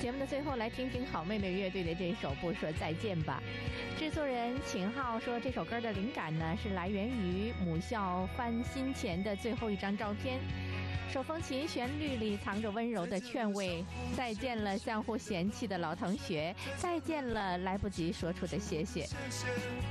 节目的最后，来听听好妹妹乐队的这首《不说再见吧》。制作人秦昊说，这首歌的灵感呢是来源于母校翻新前的最后一张照片，手风琴旋律里藏着温柔的劝慰。再见了相互嫌弃的老同学，再见了来不及说出的谢谢。